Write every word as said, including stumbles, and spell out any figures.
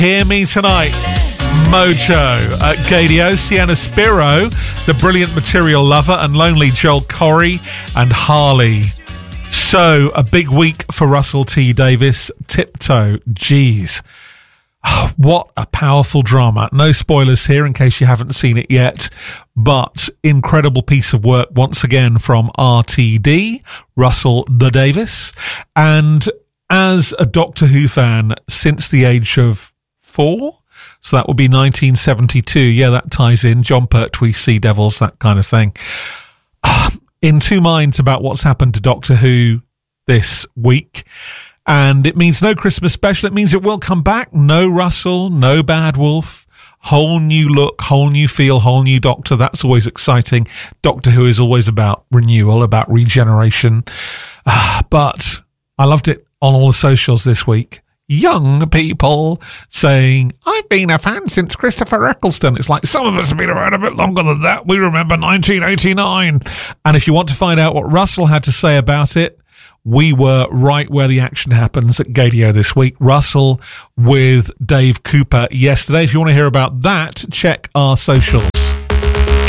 Hear Me Tonight, Mojo, uh, Gadio, Sienna Spiro, The Brilliant Material Lover, and Lonely Joel Corey and Harley. So, a big week for Russell T Davies. Tiptoe, geez. Oh, what a powerful drama. No spoilers here in case you haven't seen it yet, but incredible piece of work once again from R T D, Russell the Davies. And as a Doctor Who fan since the age of four, so that would be nineteen seventy-two. Yeah, that ties in. John Pertwee, Sea Devils, that kind of thing. In two minds about what's happened to Doctor Who this week. And it means no Christmas special. It means it will come back. No Russell, no Bad Wolf. Whole new look, whole new feel, whole new Doctor. That's always exciting. Doctor Who is always about renewal, about regeneration. Uh, but I loved it on all the socials this week. Young people saying, I've been a fan since Christopher Eccleston. It's like, some of us have been around a bit longer than that. We remember nineteen eighty-nine. And if you want to find out what Russell had to say about it, we were right where the action happens at Gadio this week. Russell with Dave Cooper yesterday. If you want to hear about that, check our socials.